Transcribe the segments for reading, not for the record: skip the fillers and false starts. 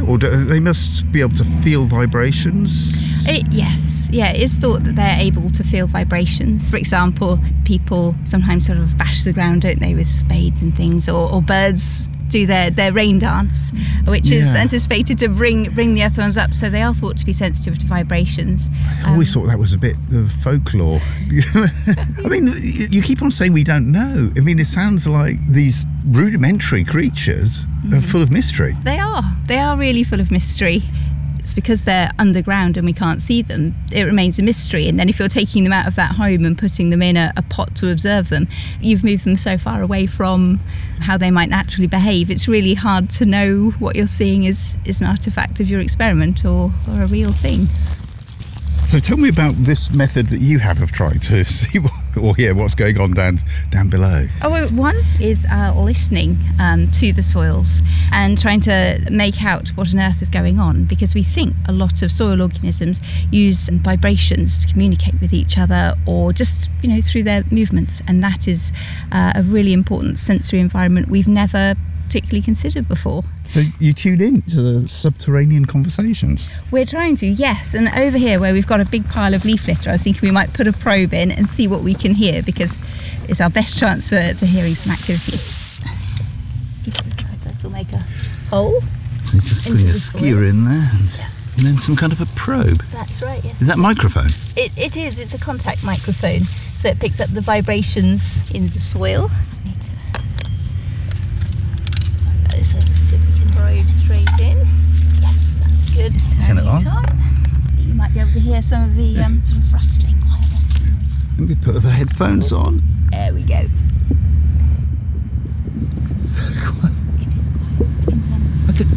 Or they must be able to feel vibrations? Yes. Yeah, it's thought that they're able to feel vibrations. For example, people sometimes sort of bash the ground, don't they, with spades and things, or birds do their rain dance, which is anticipated to bring the earthworms up, so they are thought to be sensitive to vibrations. I always thought that was a bit of folklore. I mean, you keep on saying we don't know. I mean, it sounds like these rudimentary creatures are full of mystery. They are really full of mystery. It's because they're underground and we can't see them, it remains a mystery. And then if you're taking them out of that home and putting them in a pot to observe them, you've moved them so far away from how they might naturally behave. It's really hard to know what you're seeing is an artefact of your experiment or a real thing. So tell me about this method that you have of trying to see what's going on down below. One is listening to the soils and trying to make out what on earth is going on, because we think a lot of soil organisms use vibrations to communicate with each other, or just through their movements, and that is a really important sensory environment we've never particularly considered before. So you tune in to the subterranean conversations? We're trying to, yes. And over here where we've got a big pile of leaf litter, I was thinking we might put a probe in and see what we can hear, because it's our best chance for hearing some activity. First we'll make a hole. So you just bring a skewer in there and then some kind of a probe. That's right, yes. Is that microphone? It is. It's a contact microphone. So it picks up the vibrations in the soil. So just see if we can probe straight in. Yes, that's good. Just turn it on. You might be able to hear some of the sort of rustling, quiet rustling noises. Let me put the headphones on. There we go. So quiet. It is quiet. I can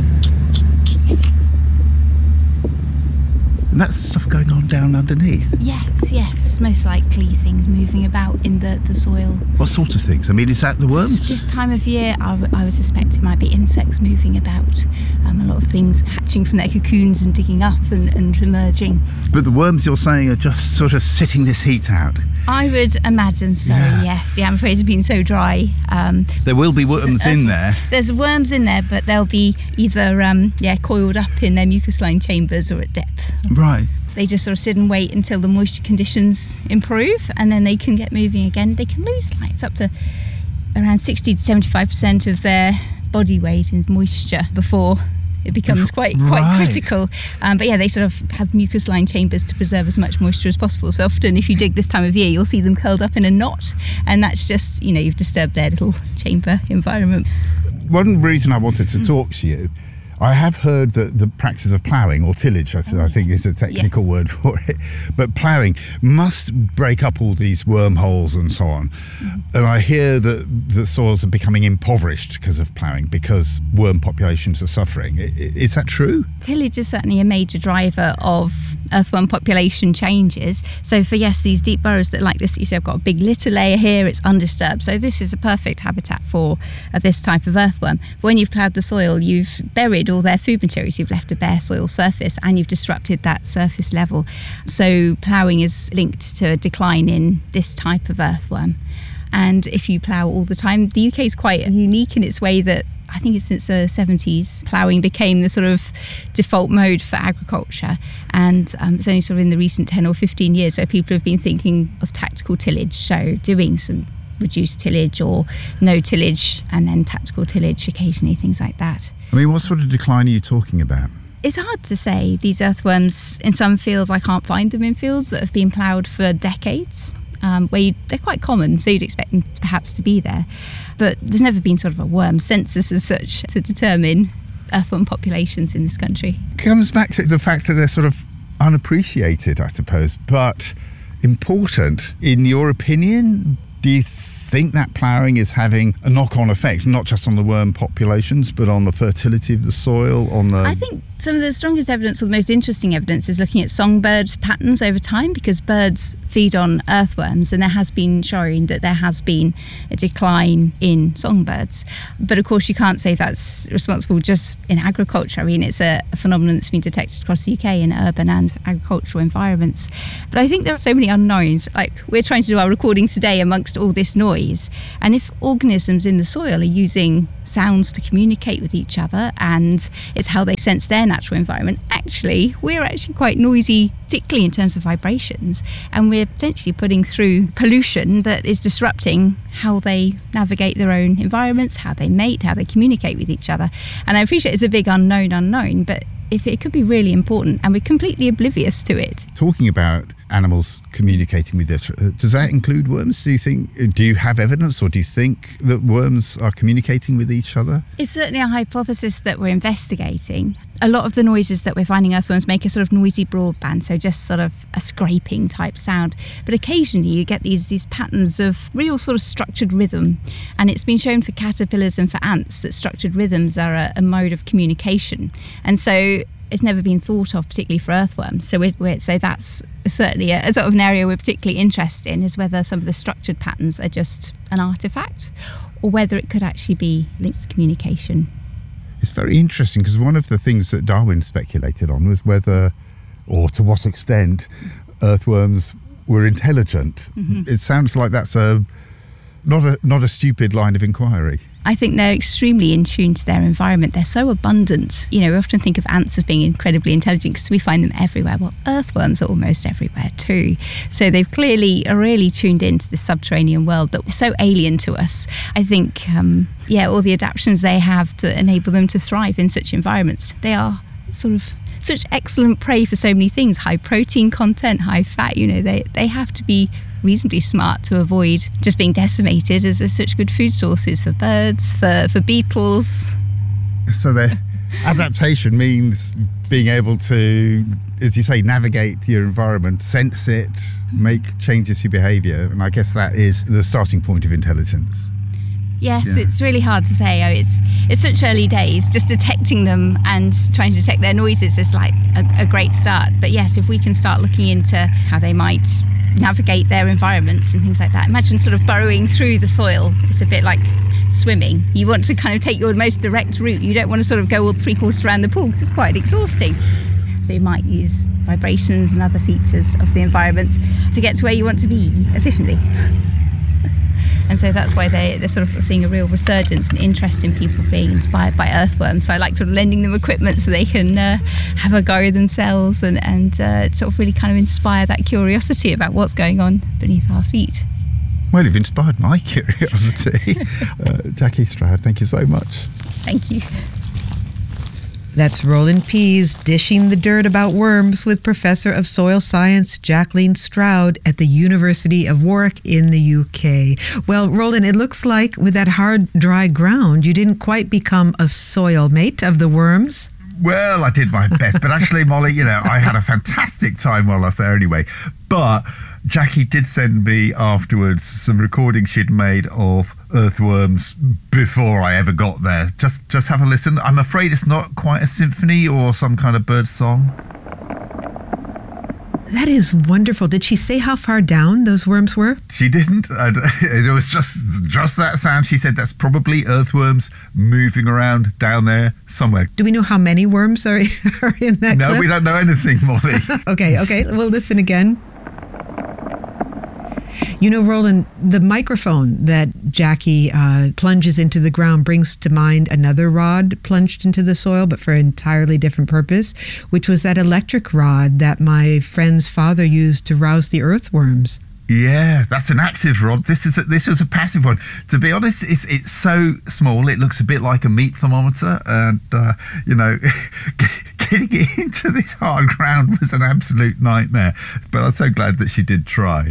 And that's stuff going on down underneath? Yes. Most likely things moving about in the soil. What sort of things? I mean, is that the worms? This time of year, I would suspect it might be insects moving about. A lot of things hatching from their cocoons and digging up and emerging. But the worms, you're saying, are just sort of sitting this heat out? I would imagine so, yes. Yeah, I'm afraid it's been so dry. There will be worms in there. There's worms in there, but they'll be either coiled up in their mucus-lined chambers or at depth. Right. They just sort of sit and wait until the moisture conditions improve, and then they can get moving again. They can lose it's up to around 60 to 75% of their body weight in moisture before it becomes quite critical. But they sort of have mucus-lined chambers to preserve as much moisture as possible. So often if you dig this time of year, you'll see them curled up in a knot, and that's just, you've disturbed their little chamber environment. One reason I wanted to talk to you, I have heard that the practice of ploughing, or tillage, I think is a technical word for it, but ploughing must break up all these wormholes and so on. And I hear that the soils are becoming impoverished because of ploughing, because worm populations are suffering. Is that true? Tillage is certainly a major driver of earthworm population changes. So for these deep burrows that like this, you see I've got a big litter layer here, it's undisturbed. So this is a perfect habitat for this type of earthworm. But when you've ploughed the soil, you've buried all their food materials, you've left a bare soil surface, and you've disrupted that surface level. So ploughing is linked to a decline in this type of earthworm. And if you plough all the time, the UK is quite unique in its way that I think it's since the 70s, ploughing became the sort of default mode for agriculture. And it's only sort of in the recent 10 or 15 years where people have been thinking of tactical tillage, so doing some reduced tillage or no tillage and then tactical tillage occasionally, things like that. I mean, what sort of decline are you talking about? It's hard to say. These earthworms, in some fields, I can't find them in fields that have been ploughed for decades, where they're quite common, so you'd expect them perhaps to be there. But there's never been sort of a worm census as such to determine earthworm populations in this country. It comes back to the fact that they're sort of unappreciated, I suppose, but important. In your opinion, do you think that ploughing is having a knock-on effect, not just on the worm populations, but on the fertility of the soil, I think some of the strongest evidence, or the most interesting evidence, is looking at songbird patterns over time, because birds feed on earthworms, and there has been showing that there has been a decline in songbirds. But of course you can't say that's responsible just in agriculture. I mean, it's a phenomenon that's been detected across the UK in urban and agricultural environments. But I think there are so many unknowns. Like, we're trying to do our recording today amongst all this noise. noise. And if organisms in the soil are using sounds to communicate with each other, and it's how they sense their natural environment, we're actually quite noisy, particularly in terms of vibrations, and we're potentially putting through pollution that is disrupting how they navigate their own environments, how they mate, how they communicate with each other. And I appreciate it's a big unknown, but if it could be really important, and we're completely oblivious to it. Talking about animals communicating with each other, does that include worms? Do you have evidence, or do you think that worms are communicating with each other? It's certainly a hypothesis that we're investigating. A lot of the noises that we're finding earthworms make a sort of noisy broadband, so just sort of a scraping type sound. But occasionally you get these patterns of real sort of structured rhythm. And it's been shown for caterpillars and for ants that structured rhythms are a mode of communication. And so it's never been thought of, particularly for earthworms. So so that's certainly a sort of an area we're particularly interested in, is whether some of the structured patterns are just an artefact, or whether it could actually be linked to communication. It's very interesting, because one of the things that Darwin speculated on was whether, or to what extent, earthworms were intelligent. Mm-hmm. It sounds like that's not a stupid line of inquiry. I think they're extremely in tune to their environment. They're so abundant. We often think of ants as being incredibly intelligent because we find them everywhere. Well, earthworms are almost everywhere too. So they've clearly are really tuned into this subterranean world that's so alien to us. I think, all the adaptations they have to enable them to thrive in such environments. They are sort of such excellent prey for so many things. High protein content, high fat. They have to be reasonably smart to avoid just being decimated, as they're such good food sources for birds, for beetles. So their adaptation means being able to, as you say, navigate your environment, sense it, make changes to behaviour, and I guess that is the starting point of intelligence. Yes, yeah. It's really hard to say. It's such early days. Just detecting them and trying to detect their noises is like a great start. But yes, if we can start looking into how they might navigate their environments and things like that. Imagine sort of burrowing through the soil. It's a bit like swimming. You want to kind of take your most direct route. You don't want to sort of go all 3/4 around the pool, because it's quite exhausting. So you might use vibrations and other features of the environment to get to where you want to be efficiently. And so that's why they're sort of seeing a real resurgence and interest in people being inspired by earthworms. So I like sort of lending them equipment so they can have a go themselves and sort of really kind of inspire that curiosity about what's going on beneath our feet. Well, you've inspired my curiosity. Jackie Stroud, thank you so much. Thank you. That's Roland Pease dishing the dirt about worms with Professor of Soil Science Jacqueline Stroud at the University of Warwick in the UK. Well, Roland, it looks like with that hard, dry ground, you didn't quite become a soil mate of the worms. Well, I did my best, but actually, Molly, I had a fantastic time while I was there anyway. But Jackie did send me afterwards some recordings she'd made of earthworms before I ever got there. Just have a listen. I'm afraid it's not quite a symphony or some kind of bird song. That is wonderful. Did she say how far down those worms were? She didn't. It was just that sound. She said that's probably earthworms moving around down there somewhere. Do we know how many worms are in that clip? No, we don't know anything, Molly. Okay. We'll listen again. Roland, the microphone that Jackie plunges into the ground brings to mind another rod plunged into the soil, but for an entirely different purpose, which was that electric rod that my friend's father used to rouse the earthworms. Yeah, that's an active rod. This was a passive one. To be honest, it's so small. It looks a bit like a meat thermometer, and getting it into this hard ground was an absolute nightmare. But I'm so glad that she did try.